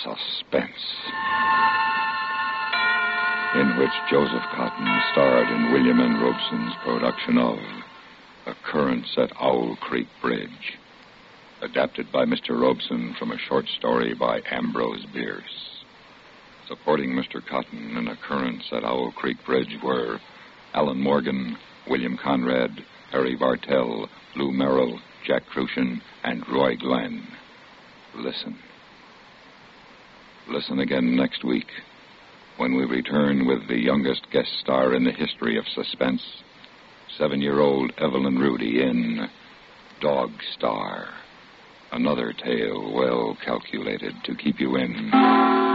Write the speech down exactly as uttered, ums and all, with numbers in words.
Suspense, in which Joseph Cotton starred in William N. Robeson's production of Occurrence at Owl Creek Bridge, adapted by Mister Robeson from a short story by Ambrose Bierce. Supporting Mister Cotton in Occurrence at Owl Creek Bridge were Alan Morgan, William Conrad, Harry Bartell, Lou Merrill, Jack Crucian, and Roy Glenn. Listen. Listen again next week when we return with the youngest guest star in the history of suspense, seven-year-old Evelyn Rudy in Dog Star. Another tale well calculated to keep you in